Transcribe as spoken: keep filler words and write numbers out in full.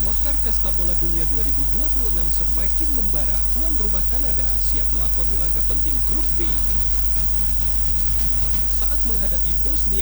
Atmosfer Pesta Bola Dunia dua ribu dua puluh enam semakin membara. Tuan rumah Kanada siap melakoni laga penting Grup B. Saat menghadapi Bosnia